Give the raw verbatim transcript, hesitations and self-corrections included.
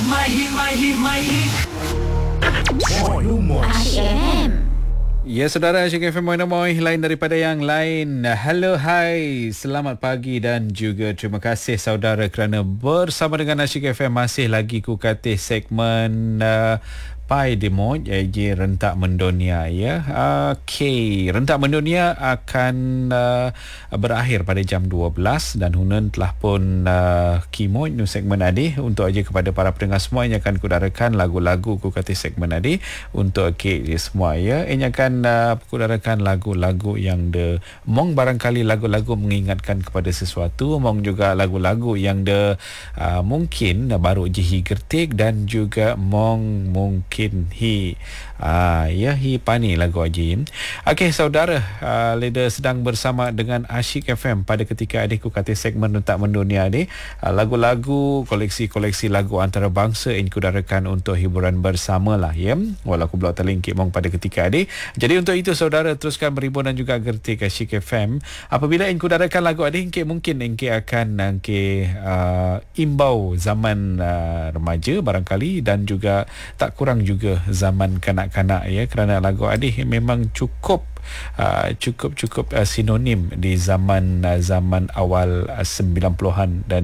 My hit, my hit, my hit. Asyik F M. Ya, saudara, Asyik F M Moina Moy, lain daripada yang lain. Hello, hai, selamat pagi dan juga terima kasih saudara kerana bersama dengan Asyik F M masih lagi ku kata segmen uh, Pai Demo iaitu rentak mendunia ya. Okey, rentak mendunia akan uh, berakhir pada jam dua belas dan Hunan telah pun uh, kimo nu segmen adi untuk aja kepada para pendengar semua yang akan kudarakan lagu-lagu ku kata segmen adi untuk okay, semua ya. Ini akan uh, kudarakan lagu-lagu yang de mong barangkali lagu-lagu mengingatkan kepada sesuatu, mong juga lagu-lagu yang de uh, mungkin baru je hi gertik dan juga mong mungkin mungkin hi uh, ya hi pani lagu Ajim. Okey saudara, uh, Leda sedang bersama dengan Asyik F M pada ketika adikku kata segmen rentak mendunia ni, uh, lagu-lagu koleksi-koleksi lagu antarabangsa yang kudarakan untuk hiburan bersama lah ya. Walau aku blok terlingkit mong pada ketika adik. Jadi untuk itu saudara teruskan beribu dan juga gerti ke Asyik F M. Apabila yang kudarakan lagu adik engke mungkin engke akan engke uh, imbau zaman uh, remaja barangkali dan juga tak kurang juga zaman kanak-kanak ya, kerana lagu Adih memang cukup uh, cukup cukup uh, sinonim di zaman uh, zaman awal uh, sembilan puluhan dan